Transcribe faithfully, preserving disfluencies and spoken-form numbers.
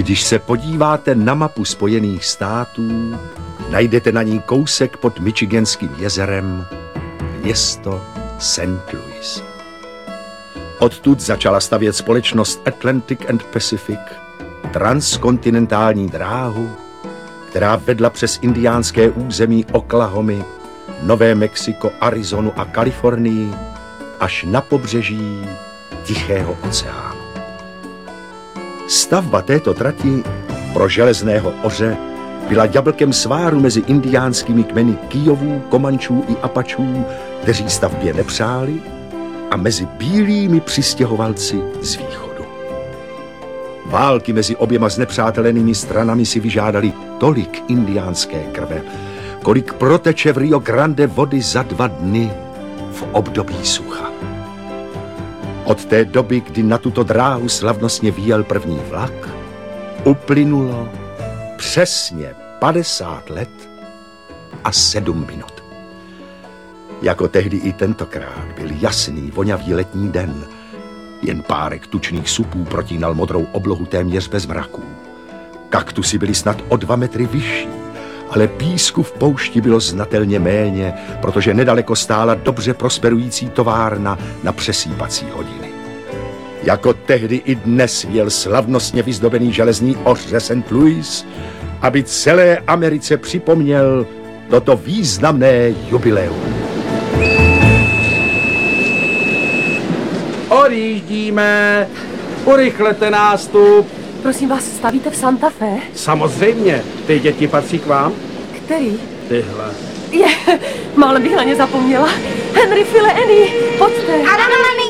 Když se podíváte na mapu Spojených států, najdete na ní kousek pod Michiganským jezerem město Saint Louis. Odtud začala stavět společnost Atlantic and Pacific transkontinentální dráhu, která vedla přes indiánské území Oklahomy, Nové Mexiko, Arizonu a Kalifornii až na pobřeží Tichého oceánu. Stavba této trati pro železného oře byla jablkem sváru mezi indiánskými kmeny Kijovů, Komančů i Apačů, kteří stavbě nepřáli, a mezi bílými přistěhovalci z východu. Války mezi oběma znepřátelenými stranami si vyžádali tolik indiánské krve, kolik proteče v Rio Grande vody za dva dny v období sucha. Od té doby, kdy na tuto dráhu slavnostně vyjel první vlak, uplynulo přesně padesát let a sedm minut. Jako tehdy i tentokrát byl jasný, vonavý letní den. Jen párek tučných supů protínal modrou oblohu téměř bez mraků. Kaktusy byly snad o dva metry vyšší, ale písku v poušti bylo znatelně méně, protože nedaleko stála dobře prosperující továrna na přesýpací hodiny. Jako tehdy i dnes jel slavnostně vyzdobený železný oř ze Saint Louis, aby celé Americe připomněl toto významné jubileum. Odjíždíme, urychlete nástup. Prosím vás, stavíte v Santa Fe? Samozřejmě, ty děti patří k vám? Který? Tyhle. Je, málem bych na ně zapomněla. Henry, Phile, Annie, pojďte. Ano, mami.